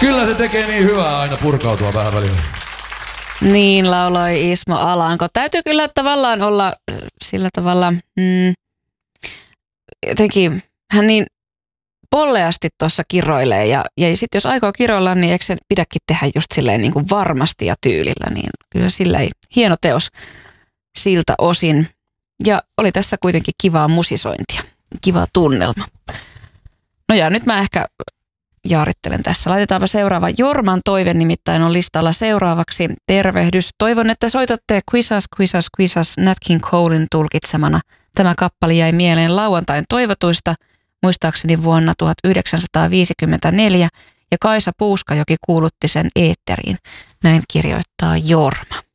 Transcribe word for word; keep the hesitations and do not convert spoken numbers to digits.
Kyllä se tekee niin hyvää aina purkautua vähän välillä. Niin lauloi Ismo Alanko. Täytyy kyllä tavallaan olla sillä tavalla, mm, jotenkin hän niin polleasti tuossa kiroilee. Ja, ja sitten jos aikoo kiroilla, niin eikö se pidäkin tehdä just silleen niin kuin varmasti ja tyylillä. Niin kyllä silleen hieno teos siltä osin. Ja oli tässä kuitenkin kivaa musisointia, kiva tunnelma. No ja nyt mä ehkä jaarittelen tässä. Laitetaanpa seuraava. Jorman toive nimittäin on listalla seuraavaksi. Tervehdys. Toivon, että soitatte Quizas, Quizas, Quizas Nat King Colen tulkitsemana. Tämä kappale jäi mieleen lauantain toivotuista, muistaakseni vuonna tuhatyhdeksänsataaviisikymmentäneljä, ja Kaisa Puuskajoki kuulutti sen eetteriin. Näin kirjoittaa Jorma.